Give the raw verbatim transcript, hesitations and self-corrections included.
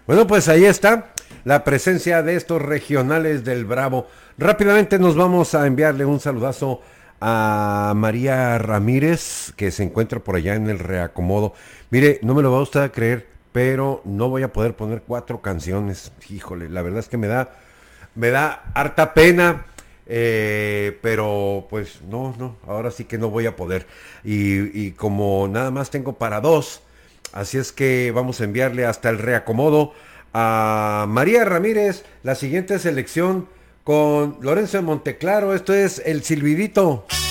Bueno, pues ahí está la presencia de estos regionales del Bravo. Rápidamente nos vamos a enviarle un saludazo a María Ramírez, que se encuentra por allá en el reacomodo. Mire, no me lo va usted a creer, pero no voy a poder poner cuatro canciones. Híjole, la verdad es que me da, me da harta pena. Eh, pero pues no, no, ahora sí que no voy a poder. Y, y como nada más tengo para dos, así es que vamos a enviarle hasta el reacomodo a María Ramírez la siguiente selección con Lorenzo de Monteclaro. Esto es El Silbidito.